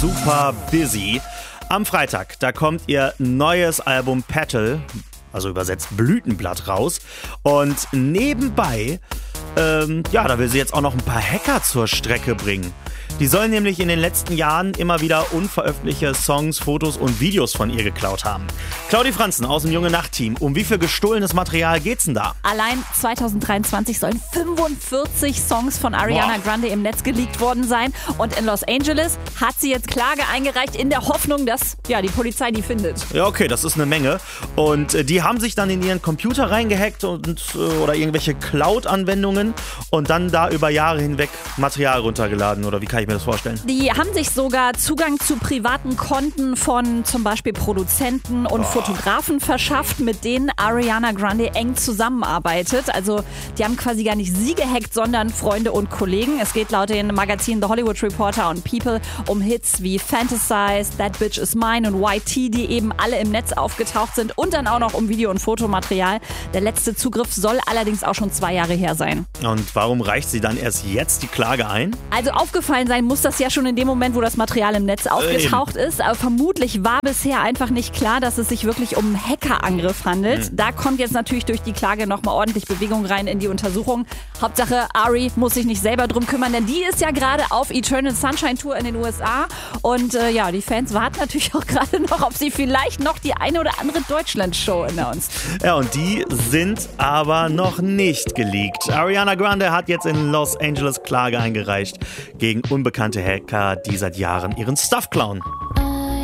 Super busy. Am Freitag, da kommt ihr neues Album Petal, also übersetzt Blütenblatt, raus. Und nebenbei, da will sie jetzt auch noch ein paar Hacker zur Strecke bringen. Die sollen nämlich in den letzten Jahren immer wieder unveröffentlichte Songs, Fotos und Videos von ihr geklaut haben. Claudi Franzen aus dem Junge Nacht-Team. Um wie viel gestohlenes Material geht's denn da? Allein 2023 sollen 45 Songs von Ariana Grande im Netz geleakt worden sein. Und in Los Angeles hat sie jetzt Klage eingereicht in der Hoffnung, dass die Polizei die findet. Ja, okay, das ist eine Menge. Und die haben sich dann in ihren Computer reingehackt oder irgendwelche Cloud-Anwendungen und dann da über Jahre hinweg Material runtergeladen. Oder wie kann ich mir das vorstellen? Die haben sich sogar Zugang zu privaten Konten von zum Beispiel Produzenten und Fotografen verschafft, mit denen Ariana Grande eng zusammenarbeitet. Also die haben quasi gar nicht sie gehackt, sondern Freunde und Kollegen. Es geht laut den Magazinen The Hollywood Reporter und People um Hits wie Fantasize, That Bitch Is Mine und YT, die eben alle im Netz aufgetaucht sind, und dann auch noch um Video- und Fotomaterial. Der letzte Zugriff soll allerdings auch schon 2 Jahre her sein. Und warum reicht sie dann erst jetzt die Klage ein? Also aufgefallen sein muss das ja schon in dem Moment, wo das Material im Netz aufgetaucht ist. Aber vermutlich war bisher einfach nicht klar, dass es sich wirklich um einen Hackerangriff handelt. Da kommt jetzt natürlich durch die Klage nochmal ordentlich Bewegung rein in die Untersuchung. Hauptsache, Ari muss sich nicht selber drum kümmern, denn die ist ja gerade auf Eternal Sunshine Tour in den USA. Und die Fans warten natürlich auch gerade noch, ob sie vielleicht noch die eine oder andere Deutschland-Show announced. Ja, und die sind aber noch nicht geleakt. Ariana Grande hat jetzt in Los Angeles Klage eingereicht gegen unbekannte Hacker, die seit Jahren ihren Stuff klauen.